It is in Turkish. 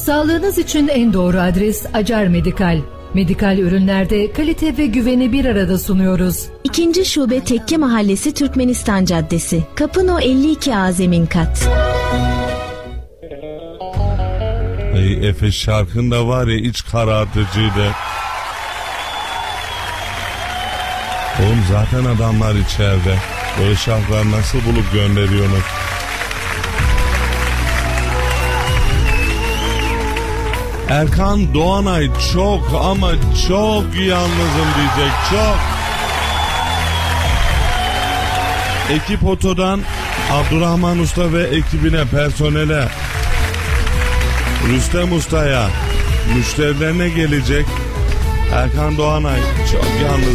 Sağlığınız için en doğru adres Acar Medikal. Medikal ürünlerde kalite ve güveni bir arada sunuyoruz. 2. Şube Tekke Mahallesi Türkmenistan Caddesi. Kapı No 52A zemin kat. Ay Efe, şarkında var ya, iç karartıcıydı. Oğlum zaten adamlar içeride. Böyle şarkılar nasıl bulup gönderiyorsunuz? Erkan Doğanay çok ama çok yalnızım diyecek, çok. Ekip Oto'dan Abdurrahman Usta ve ekibine, personele, Rüstem Usta'ya, müşterilerine gelecek. Erkan Doğanay çok yalnız.